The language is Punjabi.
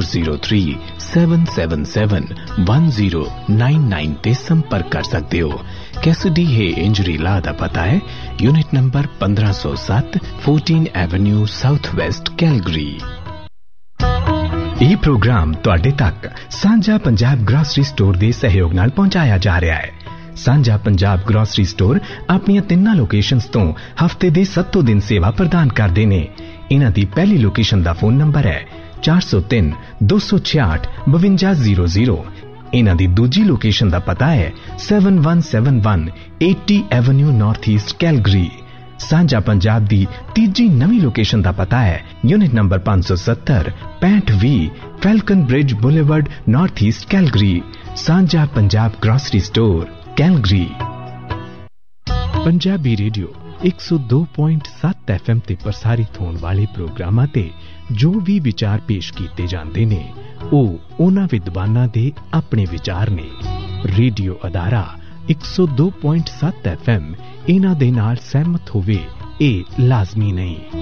4030777109 ਤੇ ਸੰਪਰਕ ਕਰ ਸਕਦੇ ਹੋ। ਕੈਸਿਡੀ ਹੈ ਇੰਜਰੀ ਲਾ ਦਾ ਪਤਾ ਹੈ unit number 1507 14 avenue south West Calgary. ਇਹ ਪ੍ਰੋਗਰਾਮ ਤੁਹਾਡੇ ਤੱਕ ਸਾਂਝਾ ਪੰਜਾਬ ਗ੍ਰੋਸਰੀ ਸਟੋਰ ਦੇ ਸਹਿਯੋਗ ਨਾਲ ਪਹੁੰਚਾਇਆ ਜਾ ਰਿਹਾ ਹੈ। ਸਾਂਝਾ ਪੰਜਾਬ ਗ੍ਰੋਸਰੀ ਸਟੋਰ ਆਪਣੀਆਂ 3 ਲੋਕੇਸ਼ਨਸ ਤੋਂ ਹਫਤੇ ਦੇ 7 ਦਿਨ ਸੇਵਾ ਪ੍ਰਦਾਨ ਕਰਦੇ ਨੇ। ਇਹਨਾਂ ਦੀ ਪਹਿਲੀ ਲੋਕੇਸ਼ਨ ਦਾ ਫੋਨ ਨੰਬਰ ਹੈ 4032665200। ਇਹਨਾਂ ਦੀ ਦੂਜੀ ਲੋਕੇਸ਼ਨ ਦਾ ਪਤਾ ਹੈ 7171 80 ਐਵੇਨਿਊ ਨਾਰਥ ਈਸਟ ਕੈਲਗਰੀ। ਸਾਂਝਾ ਪੰਜਾਬ ਦੀ ਤੀਜੀ ਨਵੀਂ ਲੋਕੇਸ਼ਨ ਦਾ ਪਤਾ ਹੈ unit number 570 6520 ਫੈਲਕਨ bridge boulevard north East Calgary. ਸਾਂਝਾ Punjab grocery store Calgary. Punjabi radio 102.7 FM ਤੇ ਪ੍ਰਸਾਰਿਤ ਹੋਣ ਵਾਲੇ ਪ੍ਰੋਗਰਾਮਾਂ ਤੇ ਜੋ ਵੀ ਵਿਚਾਰ ਪੇਸ਼ ਕੀਤੇ ਜਾਂਦੇ ਨੇ ਉਹ ਉਹਨਾਂ ਵਿਦਵਾਨਾਂ ਦੇ ਆਪਣੇ ਵਿਚਾਰ ਨੇ। ਰੇਡੀਓ ਅਦਾਰਾ 102.7 FM ਇਹਨਾਂ ਦੇ ਨਾਲ ਸਹਿਮਤ ਹੋਵੇ ਇਹ ਲਾਜ਼ਮੀ ਨਹੀਂ।